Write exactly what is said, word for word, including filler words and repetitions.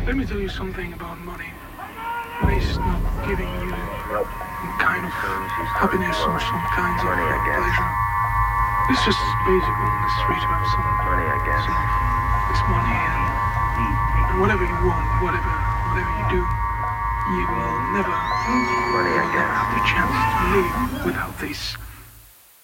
Let me tell you something about money. Money is not giving you some kind of happiness or some kinds of pleasure. It's just basically on the street to have some, Money, I guess. some of this money and, and whatever you want, whatever whatever you do, you will never, Money, I never guess. have the chance to live without this.